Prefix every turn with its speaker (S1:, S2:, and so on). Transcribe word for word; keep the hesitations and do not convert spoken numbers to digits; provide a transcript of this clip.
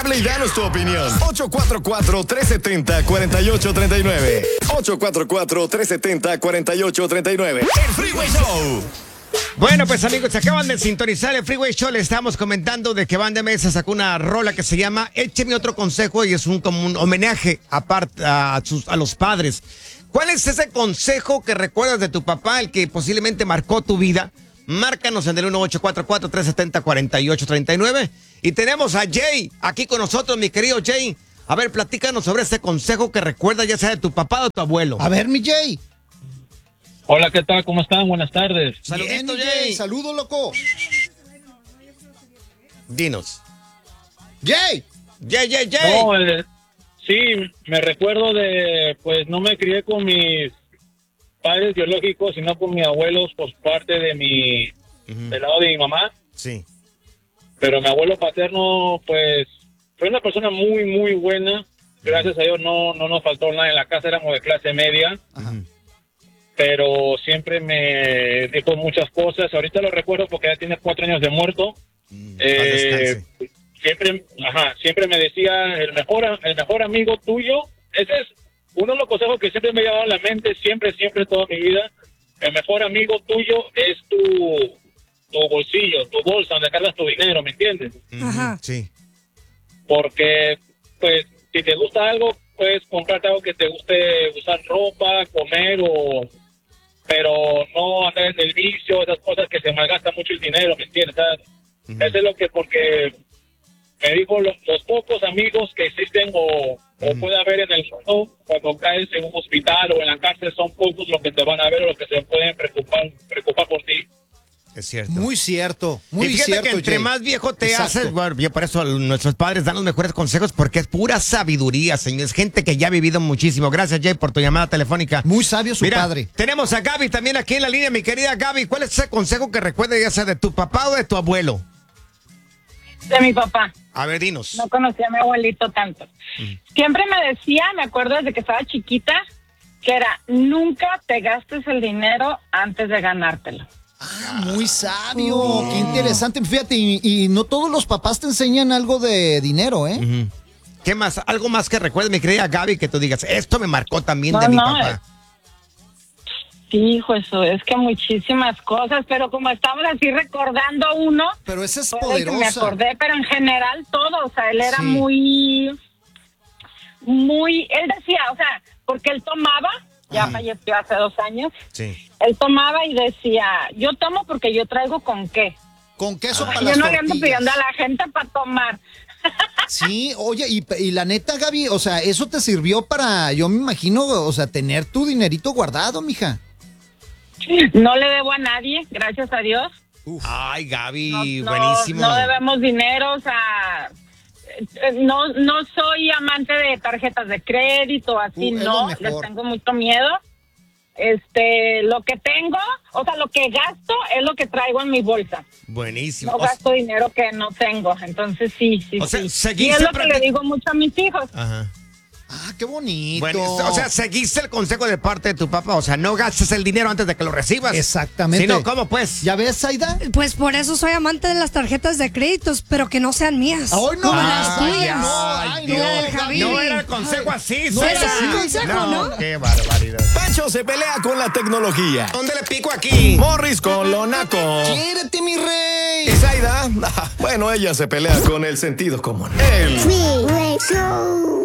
S1: Habla y danos tu opinión. ocho cuatro cuatro, tres siete cero, cuatro ocho tres nueve. ocho cuatro cuatro, tres siete cero, cuatro ocho tres nueve. El Freeway Show.
S2: Bueno, pues amigos, se acaban de sintonizar el Freeway Show. Le estamos comentando de que Banda M S sacó una rola que se llama Écheme otro consejo y es un como un homenaje aparte a, sus, a los padres. ¿Cuál es ese consejo que recuerdas de tu papá, el que posiblemente marcó tu vida? Márcanos en el uno ocho cuatro cuatro, tres siete cero, cuatro ocho tres nueve. Y tenemos a Jay aquí con nosotros, mi querido Jay. A ver, platícanos sobre ese consejo que recuerdas, ya sea de tu papá o de tu abuelo.
S3: A ver, mi Jay.
S4: Hola, ¿qué tal? ¿Cómo están? Buenas tardes.
S2: Saludito,
S3: Bien,
S2: Jay.
S3: Saludo, loco.
S2: Dinos.
S3: Jay.
S2: Jay, Jay, Jay.
S4: No, eh, sí, me recuerdo de, pues no me crié con mis padres biológicos, sino con mis abuelos por parte de mi,
S2: Uh-huh.
S4: del lado de mi mamá.
S2: Sí.
S4: Pero mi abuelo paterno, pues, fue una persona muy, muy buena. Gracias a Dios no, no nos faltó nada en la casa, éramos de clase media.
S3: Ajá.
S4: Pero siempre me dijo muchas cosas. Ahorita lo recuerdo porque ya tiene cuatro años de muerto.
S2: Mm,
S4: eh, siempre, ajá, siempre me decía el mejor, el mejor amigo tuyo. Ese es uno de los consejos que siempre me ha llevado a la mente, siempre, siempre, toda mi vida. El mejor amigo tuyo es tu, tu bolsillo, tu bolsa, donde cargas tu dinero, ¿me entiendes?
S2: Ajá. Sí.
S4: Porque, pues, si te gusta algo, puedes comprarte algo que te guste, usar ropa, comer o... pero no andar en el vicio, esas cosas que se malgasta mucho el dinero, ¿me entiendes? ¿Sabes? Uh-huh. Eso es lo que, porque me dijo, los, los pocos amigos que existen o, uh-huh. o puede haber en el mundo, cuando caes en un hospital o en la cárcel, son pocos los que te van a ver o los que se pueden preocupar, preocupar por ti.
S2: Es cierto.
S3: Muy cierto, muy
S2: y fíjate
S3: cierto,
S2: que entre
S3: Jay.
S2: más viejo te
S3: Exacto.
S2: haces, bueno, yo por eso nuestros padres dan los mejores consejos porque es pura sabiduría, señores. Gente que ya ha vivido muchísimo. Gracias, Jay, por tu llamada telefónica.
S3: Muy sabio su
S2: Mira,
S3: padre.
S2: Tenemos a Gaby también aquí en la línea, mi querida Gaby. ¿Cuál es ese consejo que recuerdas, ya sea de tu papá o de tu abuelo?
S5: De mi papá.
S2: A ver, dinos.
S5: No conocía a mi abuelito tanto. Mm. Siempre me decía, me acuerdo desde que estaba chiquita, que era, nunca te gastes el dinero antes de ganártelo.
S3: Ah, muy sabio, oh. Qué interesante. Fíjate, y, y no todos los papás te enseñan algo de dinero, ¿eh?
S2: Uh-huh. ¿Qué más? Algo más que recuerdes, mi querida Gaby, que tú digas, esto me marcó también no, de mi
S5: no,
S2: papá.
S5: Sí, hijo, eso es que muchísimas cosas, pero como estamos así recordando uno,
S3: pero esa es
S5: poderosa. Me acordé, pero en general todo, o sea, él era sí. muy, muy, él decía, o sea, porque él tomaba, ya Ajá. falleció hace dos años,
S2: sí.
S5: él tomaba y decía, yo tomo porque yo traigo con qué.
S3: Con queso
S5: Ajá.
S3: para
S5: yo
S3: las
S5: no
S3: tortillas.
S5: le ando pidiendo a la gente para tomar.
S3: Sí, oye, y, y la neta, Gaby, o sea, eso te sirvió para, yo me imagino, o sea, tener tu dinerito guardado, mija.
S5: No le debo a nadie, gracias a Dios.
S2: Uf. Ay, Gaby,
S5: no, no,
S2: buenísimo.
S5: No debemos dinero, o sea, no, no soy amante de tarjetas de crédito, así uh, no, les tengo mucho miedo. Este, lo que tengo, o sea, lo que gasto es lo que traigo en mi bolsa.
S2: Buenísimo.
S5: No o gasto sea, dinero que no tengo, entonces sí, sí,
S2: o
S5: sí.
S2: Sea,
S5: y es lo que le digo mucho a mis hijos.
S2: Ajá.
S3: Ah, qué bonito.
S2: Bueno, o sea, seguiste el consejo de parte de tu papá, o sea, no gastes el dinero antes de que lo recibas.
S3: Exactamente.
S2: Si no, ¿cómo pues?
S3: ¿Ya ves, Aida?
S6: Pues por eso soy amante de las tarjetas de créditos, pero que no sean mías.
S3: ¡Ay, no!
S6: Como
S3: Ah,
S6: las tuyas.
S3: No, ay, no,
S2: no era el consejo así,
S6: no era así. consejo, ¿no?
S2: ¿no? Qué barbaridad.
S1: Pancho se pelea con la tecnología.
S2: ¿Dónde le pico aquí?
S1: Morris con lo naco.
S3: ¡Quiérete, mi rey!
S1: ¿Y Zaida? Bueno, ella se pelea con el sentido común. El
S7: Freeway Show.